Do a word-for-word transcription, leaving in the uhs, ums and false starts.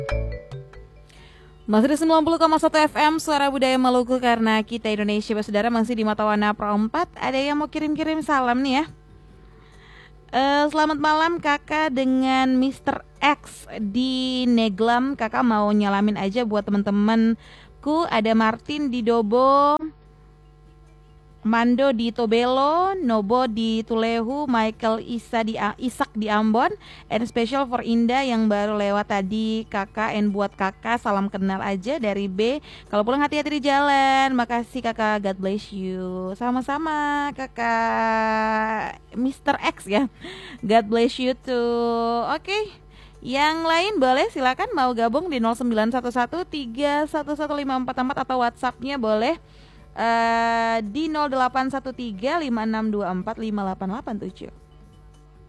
Masih di sembilan puluh koma satu F M Suara Budaya Maluku, karena kita Indonesia Saudara masih di Mata Wana Pro empat. Ada yang mau kirim-kirim salam nih ya. Uh, selamat malam kakak dengan mister X di Neglam. Kakak mau nyalamin aja buat temen-temenku. Ada Martin di Dobo, Mando di Tobelo, Nobo di Tulehu, Michael Isa di Isak di Ambon, and special for Indah yang baru lewat tadi kakak. And buat kakak salam kenal aja dari B. Kalau pulang hati-hati di jalan. Makasih kakak, God bless you. Sama-sama kakak mister X ya, God bless you too. Oke okay. Yang lain boleh silakan mau gabung di nol sembilan satu satu tiga satu satu lima empat empat atau WhatsAppnya boleh Uh, di nol delapan satu tiga lima enam dua empat lima delapan delapan tujuh.